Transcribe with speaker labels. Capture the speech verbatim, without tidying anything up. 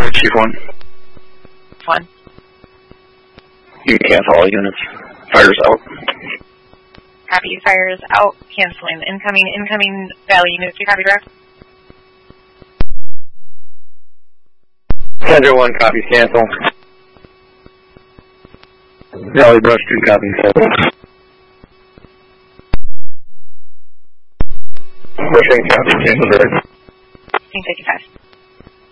Speaker 1: Chief one.
Speaker 2: One.
Speaker 1: You can cancel all units. Fires out.
Speaker 2: Copy. Fires out. Canceling. Incoming. Incoming Valley units. You copy, direct?
Speaker 1: Sender one copies cancel. Valley Brush two copies cancel. Brushing copies cancel direct.
Speaker 2: fifteen fifty-five.